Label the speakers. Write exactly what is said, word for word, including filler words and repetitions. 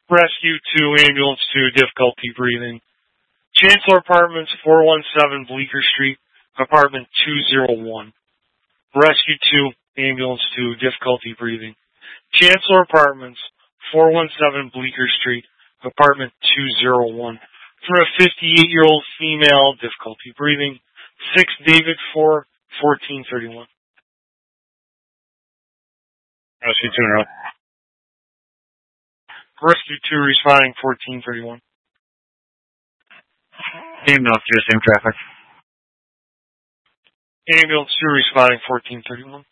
Speaker 1: Rescue two, Ambulance two, difficulty breathing. Chancellor Apartments, four one seven Bleecker Street, Apartment two oh one. Rescue two, Ambulance two, difficulty breathing. Chancellor Apartments, four one seven Bleecker Street, Apartment two oh one. For a fifty-eight-year-old female, difficulty breathing. six David four, fourteen thirty-one.
Speaker 2: Rescue two in a row.
Speaker 1: Rescue two responding fourteen thirty-one.
Speaker 2: Ambulance two, same traffic.
Speaker 1: Ambulance two responding fourteen thirty-one.